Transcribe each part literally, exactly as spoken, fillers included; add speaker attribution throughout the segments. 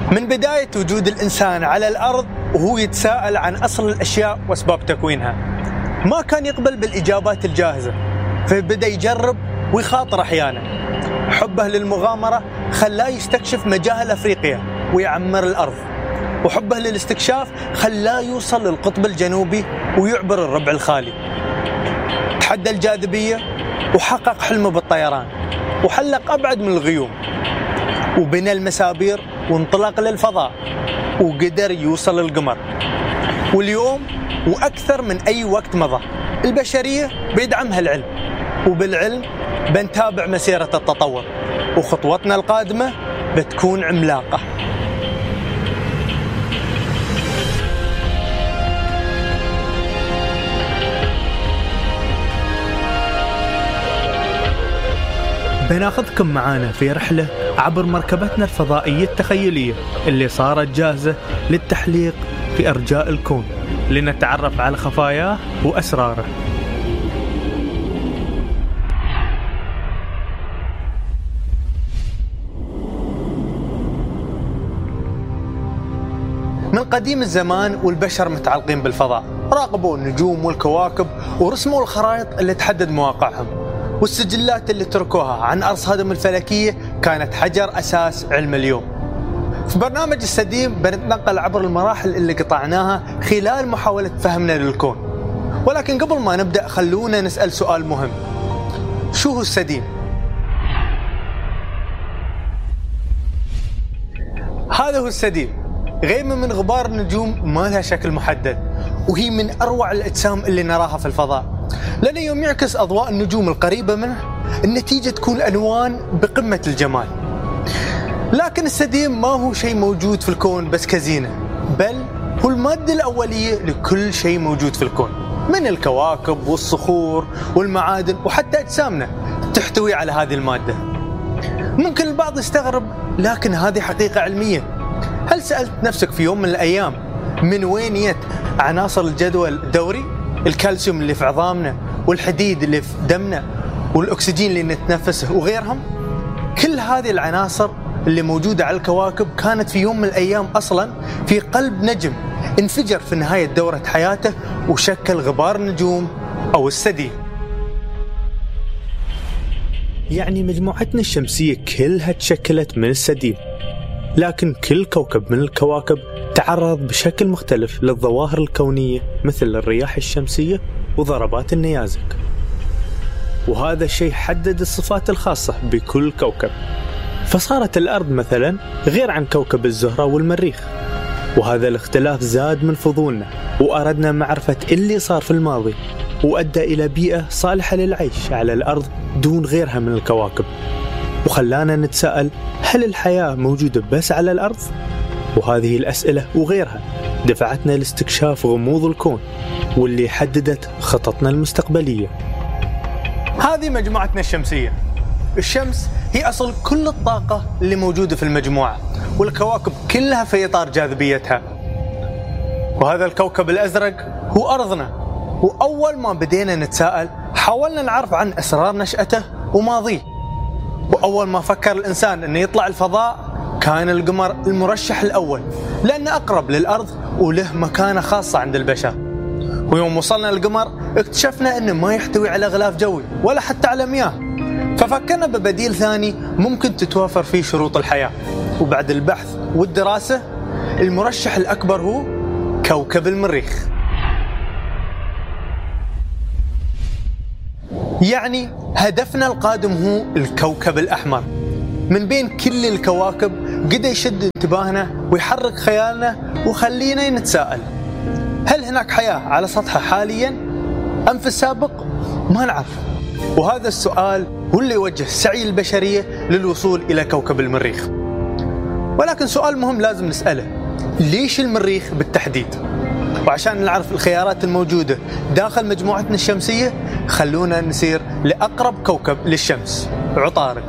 Speaker 1: من بداية وجود الإنسان على الأرض وهو يتساءل عن أصل الأشياء وأسباب تكوينها، ما كان يقبل بالإجابات الجاهزة، فبدأ يجرب ويخاطر أحيانا. حبه للمغامرة خلاه يستكشف مجاهل أفريقيا ويعمر الأرض، وحبه للاستكشاف خلاه يوصل للقطب الجنوبي ويعبر الربع الخالي. تحدى الجاذبية وحقق حلمه بالطيران، وحلق أبعد من الغيوم، وبنى المسابير وانطلق للفضاء، وقدر يوصل للقمر. واليوم وأكثر من أي وقت مضى البشرية بيدعمها العلم، وبالعلم بنتابع مسيرة التطور، وخطوتنا القادمة بتكون عملاقة. بناخذكم معانا في رحلة عبر مركبتنا الفضائية التخيلية اللي صارت جاهزة للتحليق في أرجاء الكون، لنتعرف على خفاياه وأسراره. من قديم الزمان والبشر متعلقين بالفضاء، راقبوا النجوم والكواكب ورسموا الخرائط اللي تحدد مواقعهم، والسجلات اللي تركوها عن أرصادهم الفلكية كانت حجر أساس علم اليوم. في برنامج السديم بنتنقل عبر المراحل اللي قطعناها خلال محاولة فهمنا للكون. ولكن قبل ما نبدأ خلونا نسأل سؤال مهم: شو هو السديم؟ هذا هو السديم، غيمة من غبار النجوم ما لها شكل محدد، وهي من أروع الأجسام اللي نراها في الفضاء، لأنه يوم يعكس أضواء النجوم القريبة منه النتيجة تكون ألوان بقمة الجمال. لكن السديم ما هو شيء موجود في الكون بس كزينة، بل هو المادة الأولية لكل شيء موجود في الكون، من الكواكب والصخور والمعادن وحتى أجسامنا تحتوي على هذه المادة. ممكن البعض يستغرب، لكن هذه حقيقة علمية. هل سألت نفسك في يوم من الأيام من وين جت عناصر الجدول الدوري؟ الكالسيوم اللي في عظامنا، والحديد اللي في دمنا، والأكسجين اللي نتنفسه وغيرهم. كل هذه العناصر اللي موجودة على الكواكب كانت في يوم من الأيام أصلا في قلب نجم انفجر في نهاية دورة حياته وشكل غبار النجوم أو السديم. يعني مجموعتنا الشمسية كلها تشكلت من السديم، لكن كل كوكب من الكواكب تعرض بشكل مختلف للظواهر الكونية مثل الرياح الشمسية وضربات النيازك، وهذا الشيء حدد الصفات الخاصة بكل كوكب. فصارت الأرض مثلا غير عن كوكب الزهرة والمريخ، وهذا الاختلاف زاد من فضولنا وأردنا معرفة اللي صار في الماضي، وأدى إلى بيئة صالحة للعيش على الأرض دون غيرها من الكواكب، وخلانا نتساءل: هل الحياة موجودة بس على الأرض؟ وهذه الأسئلة وغيرها دفعتنا لاستكشاف غموض الكون، واللي حددت خططنا المستقبلية. هذه مجموعتنا الشمسية. الشمس هي أصل كل الطاقة اللي موجودة في المجموعة، والكواكب كلها في إطار جاذبيتها. وهذا الكوكب الأزرق هو أرضنا، وأول ما بدينا نتساءل حاولنا نعرف عن أسرار نشأته وماضيه. وأول ما فكر الإنسان أنه يطلع الفضاء كان القمر المرشح الأول، لأنه أقرب للأرض وله مكانة خاصة عند البشر. ويوم وصلنا للقمر اكتشفنا أنه ما يحتوي على غلاف جوي ولا حتى على مياه، ففكرنا ببديل ثاني ممكن تتوافر فيه شروط الحياة. وبعد البحث والدراسة المرشح الأكبر هو كوكب المريخ. يعني هدفنا القادم هو الكوكب الأحمر. من بين كل الكواكب قد يشد انتباهنا ويحرك خيالنا وخلينا نتساءل: هل هناك حياة على سطحه حاليا أم في السابق؟ ما نعرف. وهذا السؤال هو اللي يوجه سعي البشرية للوصول إلى كوكب المريخ. ولكن سؤال مهم لازم نسأله: ليش المريخ بالتحديد؟ وعشان نعرف الخيارات الموجودة داخل مجموعتنا الشمسية خلونا نسير لأقرب كوكب للشمس، عطارد.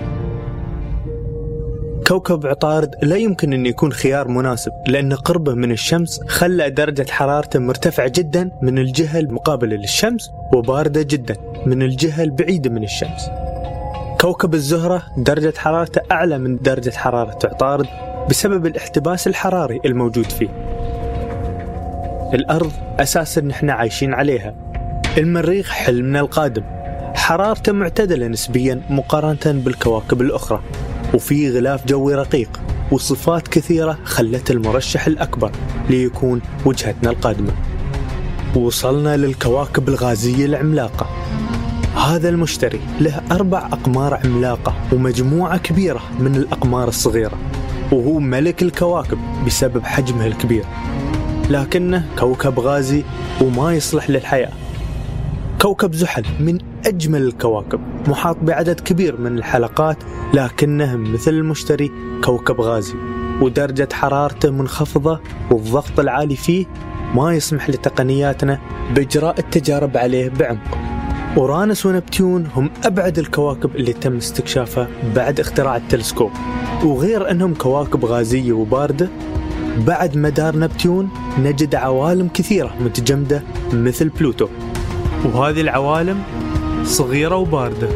Speaker 1: كوكب عطارد لا يمكن أن يكون خيار مناسب، لأن قربه من الشمس خلى درجة حرارته مرتفعة جدا من الجهة المقابلة للشمس، وباردة جدا من الجهة البعيدة من الشمس. كوكب الزهرة درجة حرارته أعلى من درجة حرارة عطارد، بسبب الاحتباس الحراري الموجود فيه. الأرض أساساً نحن عايشين عليها. المريخ حلمنا القادم، حرارته معتدلة نسبياً مقارنة بالكواكب الأخرى، وفي غلاف جوي رقيق وصفات كثيرة خلت المرشح الأكبر ليكون وجهتنا القادمة. وصلنا للكواكب الغازية العملاقة. هذا المشتري له أربع أقمار عملاقة ومجموعة كبيرة من الأقمار الصغيرة، وهو ملك الكواكب بسبب حجمه الكبير، لكنه كوكب غازي وما يصلح للحياة. كوكب زحل من أجمل الكواكب، محاط بعدد كبير من الحلقات، لكنه مثل المشتري كوكب غازي، ودرجة حرارته منخفضة والضغط العالي فيه ما يسمح لتقنياتنا بإجراء التجارب عليه بعمق. أورانوس ونبتون هم أبعد الكواكب اللي تم استكشافها بعد اختراع التلسكوب، وغير أنهم كواكب غازية وباردة، بعد مدار نبتون نجد عوالم كثيرة متجمدة مثل بلوتو، وهذه العوالم صغيرة وباردة.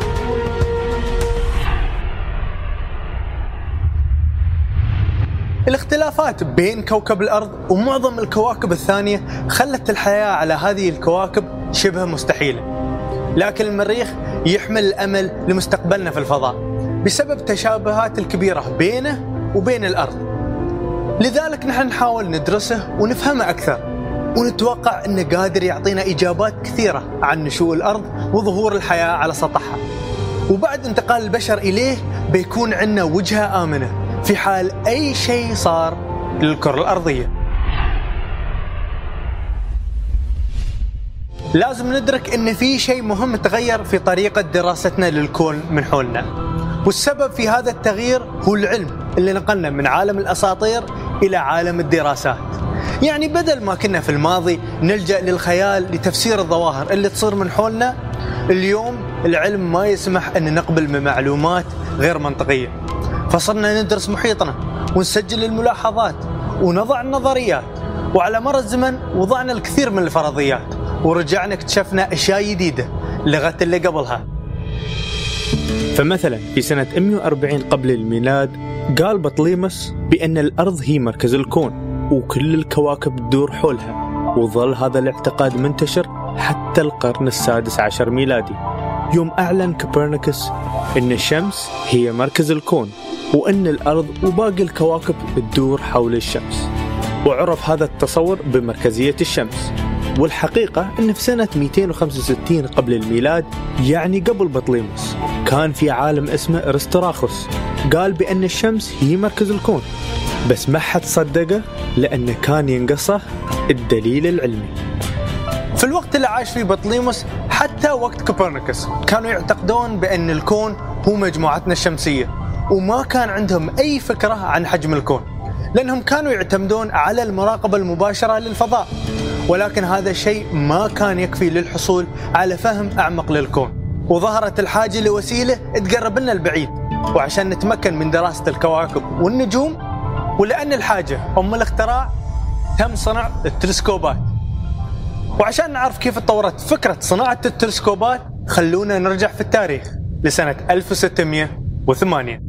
Speaker 1: الاختلافات بين كوكب الأرض ومعظم الكواكب الثانية خلت الحياة على هذه الكواكب شبه مستحيلة، لكن المريخ يحمل الأمل لمستقبلنا في الفضاء بسبب تشابهات الكبيرة بينه وبين الأرض. لذلك نحن نحاول ندرسه ونفهمه أكثر، ونتوقع أنه قادر يعطينا إجابات كثيرة عن نشوء الأرض وظهور الحياة على سطحها. وبعد انتقال البشر إليه بيكون عندنا وجهة آمنة في حال أي شيء صار للكرة الأرضية. لازم ندرك أن في شيء مهم تغير في طريقة دراستنا للكون من حولنا، والسبب في هذا التغيير هو العلم اللي نقلنا من عالم الأساطير إلى عالم الدراسات. يعني بدل ما كنا في الماضي نلجأ للخيال لتفسير الظواهر اللي تصير من حولنا، اليوم العلم ما يسمح أن نقبل بمعلومات غير منطقية، فصرنا ندرس محيطنا ونسجل الملاحظات ونضع النظريات، وعلى مر الزمن وضعنا الكثير من الفرضيات، ورجعنا اكتشفنا أشياء جديدة لغت اللي قبلها. فمثلا في سنة مئة وأربعين قبل الميلاد قال بطليموس بأن الأرض هي مركز الكون وكل الكواكب تدور حولها، وظل هذا الاعتقاد منتشر حتى القرن السادس عشر ميلادي، يوم أعلن كوبرنيكوس أن الشمس هي مركز الكون وأن الأرض وباقي الكواكب تدور حول الشمس، وعرف هذا التصور بمركزية الشمس. والحقيقة أن في سنة مئتين وخمسة وستين قبل الميلاد، يعني قبل بطليموس، كان في عالم اسمه أرسطراخوس قال بأن الشمس هي مركز الكون، بس ما حد صدقه لأنه كان ينقصه الدليل العلمي. في الوقت اللي عاش فيه بطليموس حتى وقت كوبرنيكوس كانوا يعتقدون بأن الكون هو مجموعتنا الشمسية، وما كان عندهم أي فكرة عن حجم الكون، لأنهم كانوا يعتمدون على المراقبة المباشرة للفضاء. ولكن هذا الشيء ما كان يكفي للحصول على فهم أعمق للكون، وظهرت الحاجة لوسيلة تقرب لنا البعيد، وعشان نتمكن من دراسة الكواكب والنجوم، ولأن الحاجة أم الاختراع، تم صنع التلسكوبات. وعشان نعرف كيف تطورت فكرة صناعة التلسكوبات، خلونا نرجع في التاريخ لسنة ألف وستمئة وثمانية.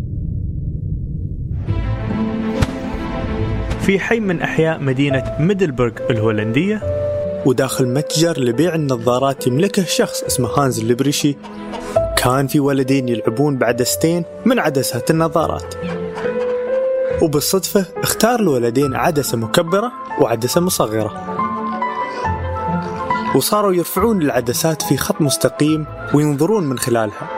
Speaker 1: في حي من أحياء مدينة ميدلبورغ الهولندية، وداخل متجر لبيع النظارات يملكه شخص اسمه هانز ليبريشي، كان في ولدين يلعبون بعدستين من عدسات النظارات، وبالصدفة اختار الولدين عدسة مكبرة وعدسة مصغرة، وصاروا يرفعون العدسات في خط مستقيم وينظرون من خلالها،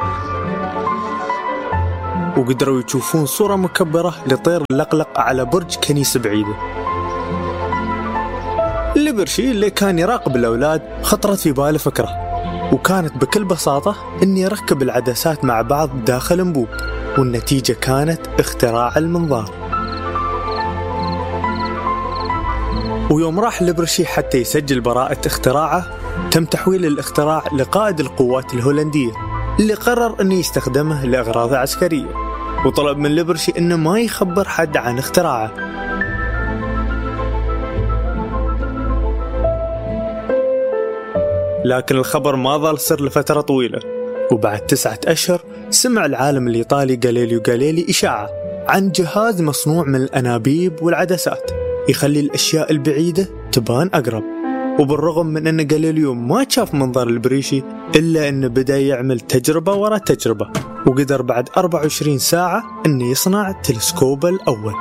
Speaker 1: وقدروا يشوفون صورة مكبرة لطير اللقلق على برج كنيسة بعيدة. ليبرشي اللي كان يراقب الأولاد خطرت في باله فكرة، وكانت بكل بساطة إني يركب العدسات مع بعض داخل أنبوب، والنتيجة كانت اختراع المنظار. ويوم راح ليبرشي حتى يسجل براءة اختراعه، تم تحويل الاختراع لقائد القوات الهولندية اللي قرر أنه يستخدمه لأغراض عسكرية، وطلب من ليبرشي أنه ما يخبر حد عن اختراعه. لكن الخبر ما ظل سر لفترة طويلة، وبعد تسعة أشهر سمع العالم الإيطالي غاليليو غاليلي إشاعة عن جهاز مصنوع من الأنابيب والعدسات يخلي الأشياء البعيدة تبان أقرب. وبالرغم من أن غاليليو ما شاف منظر البريشي إلا أنه بدأ يعمل تجربة وراء تجربة، وقدر بعد أربعة وعشرين ساعة أنه يصنع التلسكوب الأول.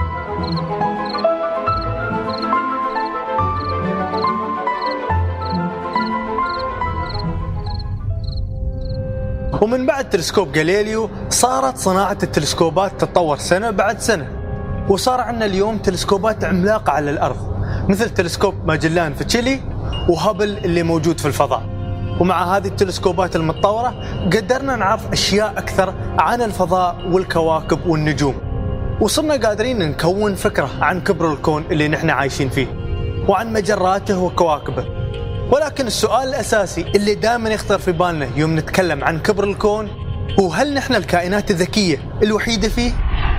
Speaker 1: ومن بعد تلسكوب غاليليو صارت صناعة التلسكوبات تتطور سنة بعد سنة، وصار عندنا اليوم تلسكوبات عملاقة على الأرض مثل تلسكوب ماجلان في تشيلي وهابل اللي موجود في الفضاء. ومع هذه التلسكوبات المتطورة قدرنا نعرف أشياء أكثر عن الفضاء والكواكب والنجوم، وصرنا قادرين نكون فكرة عن كبر الكون اللي نحن عايشين فيه وعن مجراته وكواكبه. ولكن السؤال الأساسي اللي دائما يخطر في بالنا يوم نتكلم عن كبر الكون هو هل نحن الكائنات الذكية الوحيدة فيه؟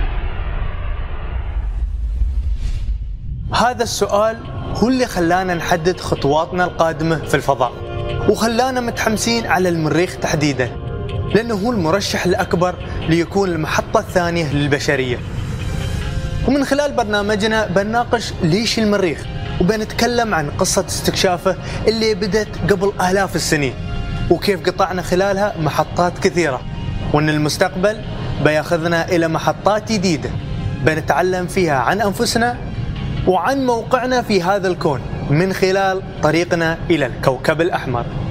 Speaker 1: هذا السؤال هو اللي خلانا نحدد خطواتنا القادمة في الفضاء، وخلانا متحمسين على المريخ تحديدا، لأنه هو المرشح الأكبر ليكون المحطة الثانية للبشرية. ومن خلال برنامجنا بنناقش ليش المريخ، وبنتكلم عن قصة استكشافه اللي بدت قبل آلاف السنين، وكيف قطعنا خلالها محطات كثيرة، وأن المستقبل بياخذنا إلى محطات جديدة بنتعلم فيها عن أنفسنا وعن موقعنا في هذا الكون من خلال طريقنا إلى الكوكب الأحمر.